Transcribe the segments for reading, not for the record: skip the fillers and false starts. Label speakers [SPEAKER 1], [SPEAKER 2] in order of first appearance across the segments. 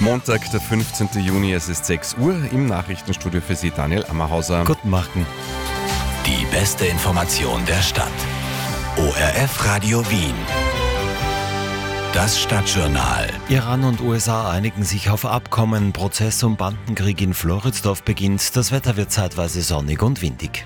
[SPEAKER 1] Montag, der 15. Juni, es ist 6 Uhr. Im Nachrichtenstudio für Sie Daniel Ammerhauser.
[SPEAKER 2] Guten Morgen.
[SPEAKER 3] Die beste Information der Stadt. ORF Radio Wien. Das Stadtjournal.
[SPEAKER 2] Iran und USA einigen sich auf Abkommen. Prozess um Bandenkrieg in Floridsdorf beginnt. Das Wetter wird zeitweise sonnig und windig.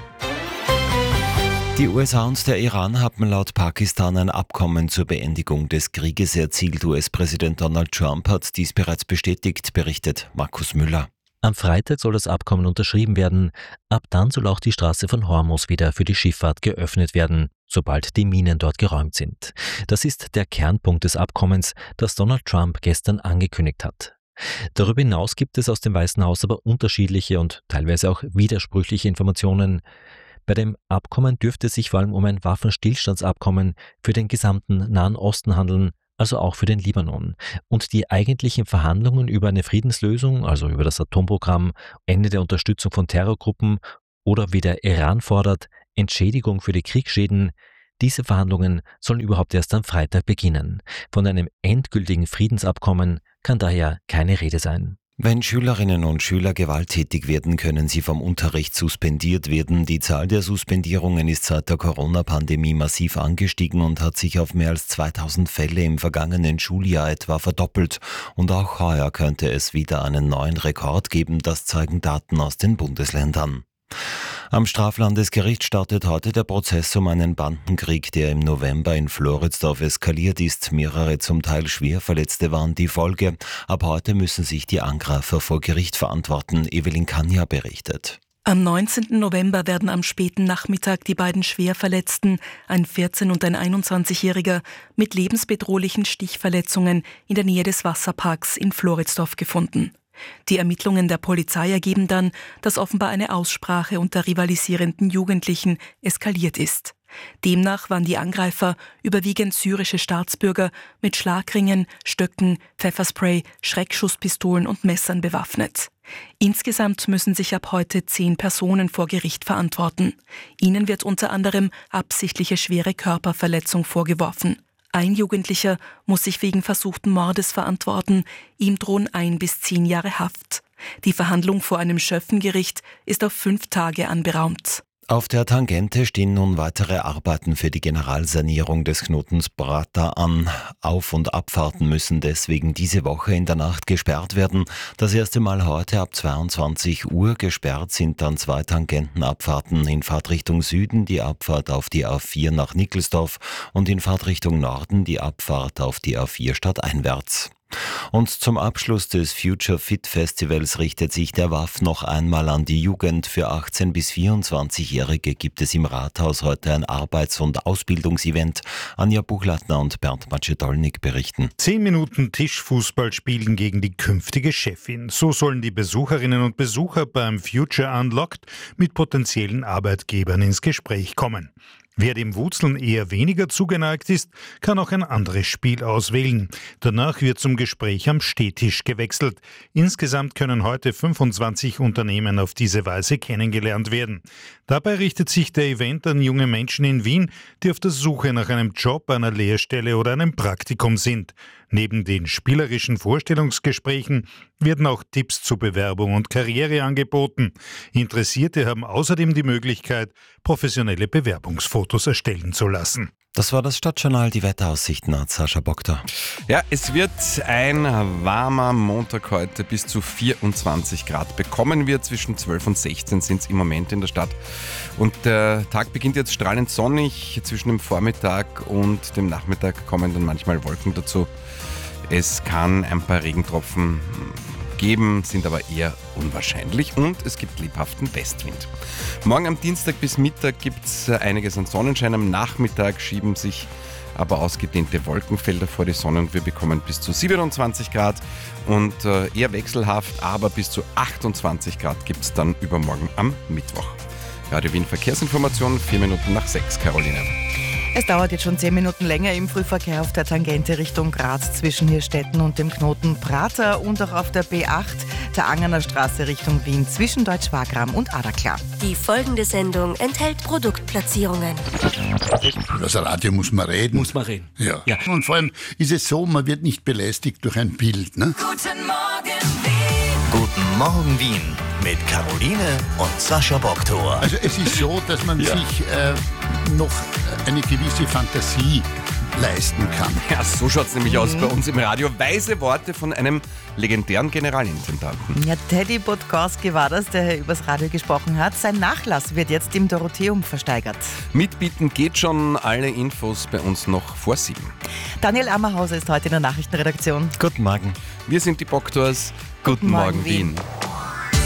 [SPEAKER 2] Die USA und der Iran haben laut Pakistan ein Abkommen zur Beendigung des Krieges erzielt. US-Präsident Donald Trump hat dies bereits bestätigt, berichtet Markus Müller.
[SPEAKER 4] Am Freitag soll das Abkommen unterschrieben werden. Ab dann soll auch die Straße von Hormuz wieder für die Schifffahrt geöffnet werden, sobald die Minen dort geräumt sind. Das ist der Kernpunkt des Abkommens, das Donald Trump gestern angekündigt hat. Darüber hinaus gibt es aus dem Weißen Haus aber unterschiedliche und teilweise auch widersprüchliche Informationen. Bei dem Abkommen dürfte es sich vor allem um ein Waffenstillstandsabkommen für den gesamten Nahen Osten handeln, also auch für den Libanon. Und die eigentlichen Verhandlungen über eine Friedenslösung, also über das Atomprogramm, Ende der Unterstützung von Terrorgruppen oder wie der Iran fordert, Entschädigung für die Kriegsschäden, diese Verhandlungen sollen überhaupt erst am Freitag beginnen. Von einem endgültigen Friedensabkommen kann daher keine Rede sein.
[SPEAKER 2] Wenn Schülerinnen und Schüler gewalttätig werden, können sie vom Unterricht suspendiert werden. Die Zahl der Suspendierungen ist seit der Corona-Pandemie massiv angestiegen und hat sich auf mehr als 2000 Fälle im vergangenen Schuljahr etwa verdoppelt. Und auch heuer könnte es wieder einen neuen Rekord geben, das zeigen Daten aus den Bundesländern. Am Straflandesgericht startet heute der Prozess um einen Bandenkrieg, der im November in Floridsdorf eskaliert ist. Mehrere zum Teil Schwerverletzte waren die Folge. Ab heute müssen sich die Angreifer vor Gericht verantworten. Evelyn Kanja berichtet.
[SPEAKER 5] Am 19. November werden am späten Nachmittag die beiden Schwerverletzten, ein 14- und ein 21-Jähriger, mit lebensbedrohlichen Stichverletzungen in der Nähe des Wasserparks in Floridsdorf gefunden. Die Ermittlungen der Polizei ergeben dann, dass offenbar eine Aussprache unter rivalisierenden Jugendlichen eskaliert ist. Demnach waren die Angreifer überwiegend syrische Staatsbürger mit Schlagringen, Stöcken, Pfefferspray, Schreckschusspistolen und Messern bewaffnet. Insgesamt müssen sich ab heute 10 Personen vor Gericht verantworten. Ihnen wird unter anderem absichtliche schwere Körperverletzung vorgeworfen. Ein Jugendlicher muss sich wegen versuchten Mordes verantworten. Ihm drohen 1 bis 10 Jahre Haft. Die Verhandlung vor einem Schöffengericht ist auf 5 Tage anberaumt.
[SPEAKER 2] Auf der Tangente stehen nun weitere Arbeiten für die Generalsanierung des Knotens Prater an. Auf- und Abfahrten müssen deswegen diese Woche in der Nacht gesperrt werden. Das erste Mal heute ab 22 Uhr. Gesperrt sind dann 2 Tangentenabfahrten in Fahrtrichtung Süden, die Abfahrt auf die A4 nach Nickelsdorf und in Fahrtrichtung Norden die Abfahrt auf die A4 stadteinwärts. Und zum Abschluss des Future Fit Festivals richtet sich der WAF noch einmal an die Jugend. Für 18- bis 24-Jährige gibt es im Rathaus heute ein Arbeits- und Ausbildungsevent. Anja Buchleitner und Bernd Macedolnik berichten.
[SPEAKER 6] 10 Minuten Tischfußball spielen gegen die künftige Chefin. So sollen die Besucherinnen und Besucher beim Future Unlocked mit potenziellen Arbeitgebern ins Gespräch kommen. Wer dem Wutzeln eher weniger zugeneigt ist, kann auch ein anderes Spiel auswählen. Danach wird zum Gespräch am Stehtisch gewechselt. Insgesamt können heute 25 Unternehmen auf diese Weise kennengelernt werden. Dabei richtet sich der Event an junge Menschen in Wien, die auf der Suche nach einem Job, einer Lehrstelle oder einem Praktikum sind. Neben den spielerischen Vorstellungsgesprächen werden auch Tipps zur Bewerbung und Karriere angeboten. Interessierte haben außerdem die Möglichkeit, professionelle Bewerbungsfotos erstellen zu lassen.
[SPEAKER 2] Das war das Stadtjournal, die Wetteraussichten hat Sascha Bogda.
[SPEAKER 1] Ja, es wird ein warmer Montag heute, bis zu 24 Grad bekommen wir. Zwischen 12 und 16 sind es im Moment in der Stadt. Und der Tag beginnt jetzt strahlend sonnig. Zwischen dem Vormittag und dem Nachmittag kommen dann manchmal Wolken dazu. Es kann ein paar Regentropfen geben, sind aber eher unwahrscheinlich und es gibt lebhaften Westwind. Morgen am Dienstag bis Mittag gibt es einiges an Sonnenschein. Am Nachmittag schieben sich aber ausgedehnte Wolkenfelder vor die Sonne und wir bekommen bis zu 27 Grad und eher wechselhaft, aber bis zu 28 Grad gibt es dann übermorgen am Mittwoch. Radio Wien Verkehrsinformation, 4 Minuten nach 6, Caroline.
[SPEAKER 7] Es dauert jetzt schon 10 Minuten länger im Frühverkehr auf der Tangente Richtung Graz zwischen Hirstetten und dem Knoten Prater und auch auf der B8 der Angerner Straße Richtung Wien zwischen Deutsch-Wagram und Adaklar.
[SPEAKER 8] Die folgende Sendung enthält Produktplatzierungen.
[SPEAKER 9] Das Radio muss man reden.
[SPEAKER 10] Muss man reden.
[SPEAKER 9] Ja. Und vor allem ist es so, man wird nicht belästigt durch ein Bild. Ne?
[SPEAKER 8] Guten Morgen!
[SPEAKER 3] Guten Morgen Wien mit Caroline und Sascha Boktor.
[SPEAKER 9] Also es ist so, dass man sich noch eine gewisse Fantasie leisten kann.
[SPEAKER 1] Ja, so schaut es nämlich aus bei uns im Radio. Weise Worte von einem legendären Generalintendanten.
[SPEAKER 7] Ja, Teddy Podgorski war das, der übers Radio gesprochen hat. Sein Nachlass wird jetzt im Dorotheum versteigert.
[SPEAKER 1] Mitbieten geht schon, alle Infos bei uns noch vor 7.
[SPEAKER 7] Daniel Ammerhauser ist heute in der Nachrichtenredaktion.
[SPEAKER 2] Guten Morgen.
[SPEAKER 1] Wir sind die Boktors. Guten Morgen, Wien.